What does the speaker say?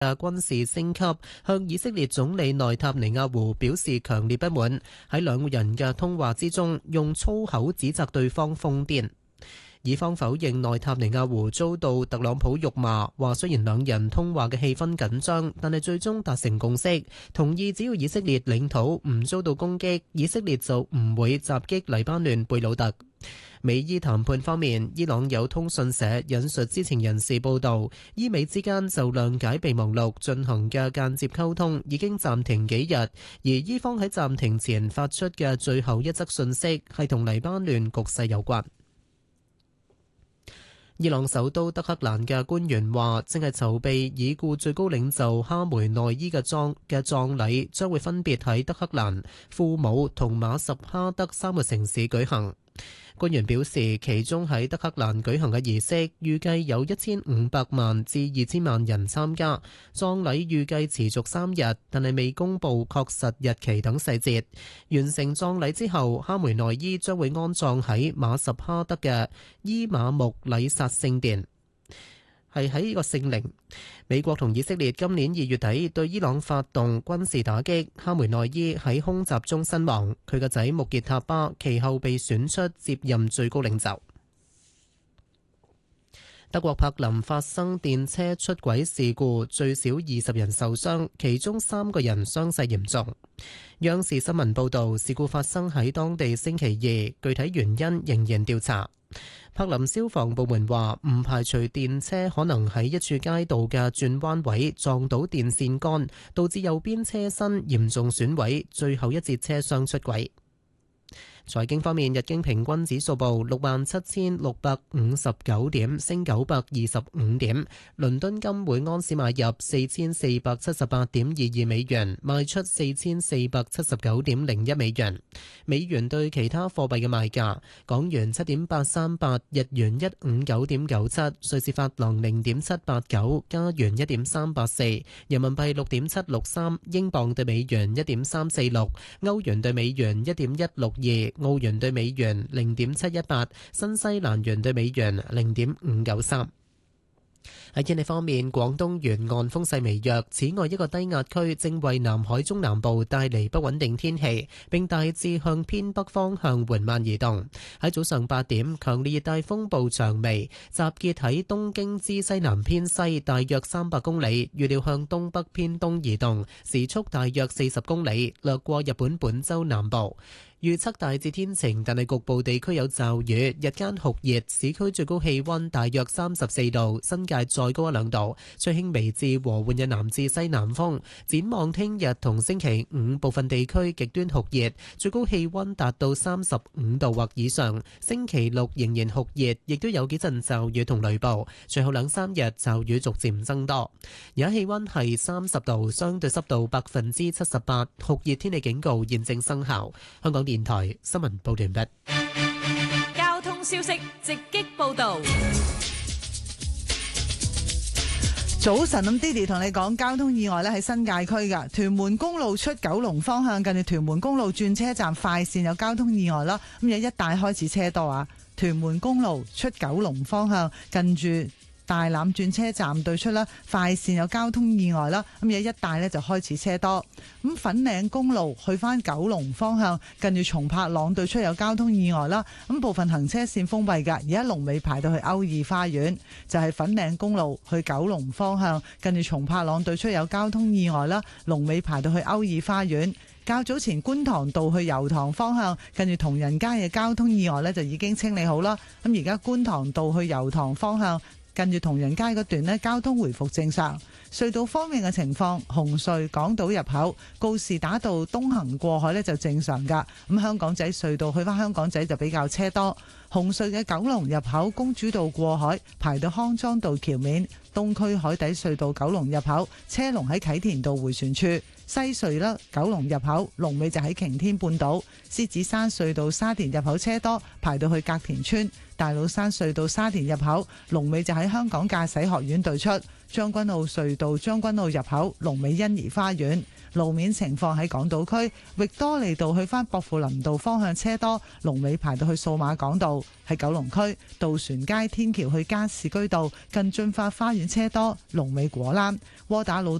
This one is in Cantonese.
嘅軍事升級，向以色列總理內塔尼亞胡表示強烈不滿，喺兩人嘅通話之中用粗口指責對方瘋癲。以方否認內塔尼亞胡遭到特朗普辱罵，話雖然兩人通話嘅氣氛緊張，但係最終達成共識，同意只要以色列領土唔遭到攻擊，以色列就唔會襲擊黎巴嫩貝魯特。美伊談判方面，伊朗有通訊社引述知情人士報道，伊美之間就諒解備忘錄進行嘅間接溝通已經暫停幾日，而伊方喺暫停前發出嘅最後一則訊息係同黎巴嫩局勢有關。伊朗首都德黑蘭嘅官員話，正係籌備已故最高領袖哈梅內伊嘅葬禮，將會分別喺德黑蘭、庫姆同馬什哈德三個城市舉行。官員表示，其中喺德黑蘭舉行嘅儀式預計有1500萬至2000萬人參加，葬禮預計持續3日，但係未公布確實日期等細節。完成葬禮之後，哈梅內伊將會安葬喺馬什哈德嘅伊馬木禮薩聖殿。係喺呢個聖靈。美國同以色列今年2月底對伊朗發動軍事打擊，哈梅內伊喺空襲中身亡，佢個仔穆傑塔巴其後被選出接任最高領袖。德國柏林發生電車出軌事故，最少20人受傷，其中3個人傷勢嚴重。央視新聞報導，事故發生喺當地星期2，具體原因仍然調查。柏林消防部門話，唔排除電車可能喺一處街道嘅轉彎位撞到電線桿，導致右邊車身嚴重損毀，最後一節車廂出軌。財經方面，日經平均指數報67,659點，升925點。倫敦金每盎司買入4478.22美元，賣出4479.01美元。美元對其他貨幣嘅賣價：港元7.838，日元159.97，瑞士法郎0.789，加元1.384，人民幣6.763，英鎊對美元1.346，歐元對美元1.162。澳元對美元0.718，新西蘭元對美元0.593。喺天氣方面，廣東沿岸風勢微弱，此外一個低壓區正為南海中南部帶嚟不穩定天氣，並大致向偏北方向緩慢移動。喺早上8點，強烈熱帶風暴長眉集結喺東京之西南偏西大約300公里，預料向東北偏東移動，時速大約40公里，掠過日本本州南部。預測大致天晴，但係局部地區有驟雨。日間酷熱，市區最高氣溫大約34度，新界再高1-2度。吹輕微至和緩嘅南至西南風。展望聽日同星期五，部分地區極端酷熱，最高氣溫達到35度或以上。星期六仍然酷熱，亦都有幾陣驟雨同雷暴。隨後2-3日驟雨逐漸增多。而家氣溫係30度，相對濕度78%，酷熱天氣警告現正生效。香港電台新聞報道完畢。 交通消息直擊報道。 早晨，咁 Didi 同你講交通意外咧，喺新界區㗎屯門公路出九龍方向，近住屯門公路轉車站快線有交通意外啦。咁有一帶開始車多啊。屯門公路出九龍方向，近住大欖轉車站對出啦，快線有交通意外啦，咁有一帶呢就開始車多。咁粉嶺公路去返九龍方向，近住松柏塱對出有交通意外啦，咁部分行車線封閉㗎，而家龍尾排到去歐義花園，就係粉嶺公路去九龍方向，近住松柏塱對出有交通意外啦，龍尾排到去歐義花園。較早前觀塘道去油塘方向，近住同仁街嘅交通意外呢就已經清理好啦，咁而家觀塘道去油塘方向，近住同仁街嗰段呢，交通回復正常。隧道方面嘅情況，紅隧港島入口告士打道東行過海呢就正常噶，咁香港仔隧道去返香港仔就比較車多。紅隧嘅九龍入口公主道過海排到康莊道橋面，東區海底隧道九龍入口車龍喺啟田道迴旋處，西隧啦九龍入口龍尾就喺擎天半島，獅子山隧道沙田入口車多排到去隔田村， 大老山隧道沙田入口，龍尾就喺香港駕駛學院對出；將軍澳隧道將軍澳入口，龍尾欣怡花園。路面情況喺港島區，域多利道去返薄扶林道方向車多，龍尾排到去數碼港道。喺九龍區，渡船街天橋去加士居道近駿發花園車多，龍尾果欄。窩打老